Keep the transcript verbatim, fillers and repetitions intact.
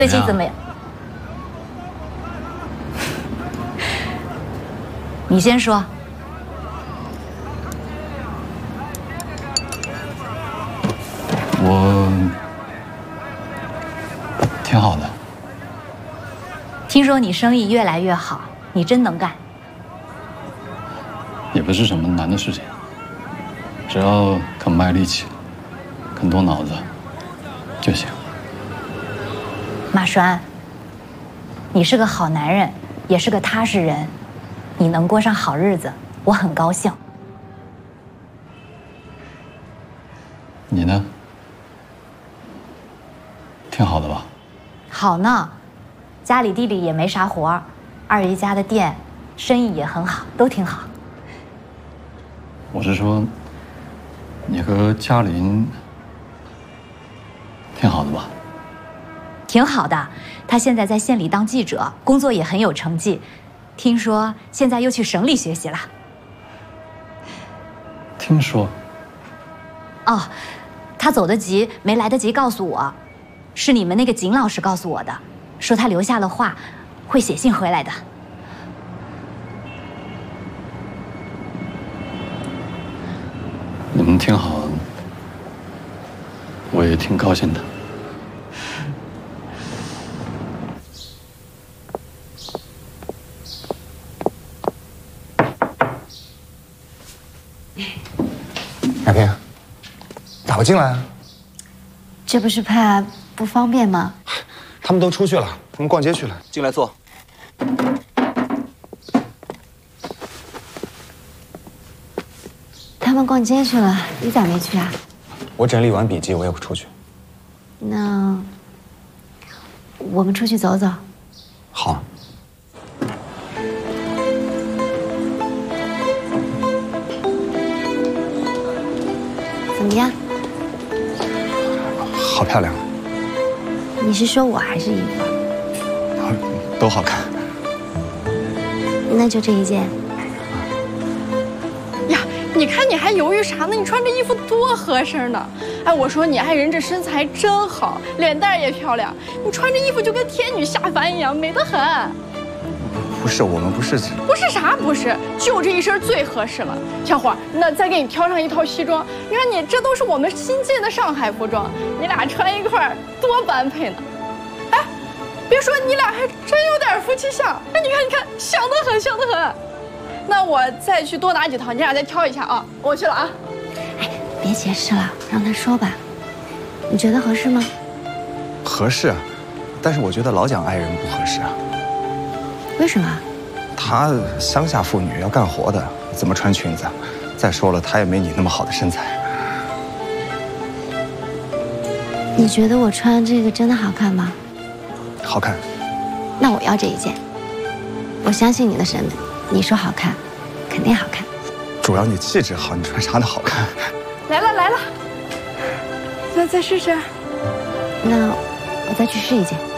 最近怎么样？你先说。 我挺好的。 听说你生意越来越好，你真能干。 也不是什么难的事情，只要肯卖力气，肯动脑子就行。 马栓，你是个好男人，也是个踏实人，你能过上好日子，我很高兴。 你呢？挺好的吧？ 好呢，家里地里也没啥活儿，二姨家的店生意也很好，都挺好。 我是说，你和嘉玲挺好的吧？ 挺好的，他现在在县里当记者，工作也很有成绩，听说现在又去省里学习了。 听说。 哦，他走得急，没来得及告诉我，是你们那个景老师告诉我的，说他留下了话，会写信回来的。 你们挺好，我也挺高兴的。 亚萍，咋不进来啊？ 这不是怕不方便吗？ 他们都出去了，他们逛街去了。 进来坐。 他们逛街去了，你咋没去啊？ 我整理完笔记，我也会出去。 那我们出去走走。 好。 怎么样？ 好漂亮。 你是说我还是衣服？ 都好看。 那就这一件。 呀，你看你还犹豫啥呢？你穿这衣服多合身呢！哎，我说你爱人这身材真好，脸蛋也漂亮，你穿这衣服就跟天女下凡一样，美得很。 不是，我们不是。 不是啥不是，就这一身最合适了。小伙，那再给你挑上一套西装，你看你这都是我们新进的上海服装，你俩穿一块儿多般配呢。哎，别说你俩还真有点夫妻相。哎，你看你看，像得很，像得很。那我再去多拿几套，你俩再挑一下啊。我去了啊。 哎，别解释了，让他说吧。你觉得合适吗？ 合适啊，但是我觉得老蒋爱人不合适啊。 为什么？ 她乡下妇女要干活的，怎么穿裙子？再说了，她也没你那么好的身材。 你觉得我穿这个真的好看吗？ 好看。 那我要这一件。我相信你的审美，你说好看，肯定好看。 主要你气质好，你穿啥都好看。 来了来了，再再试试。 那我再去试一件。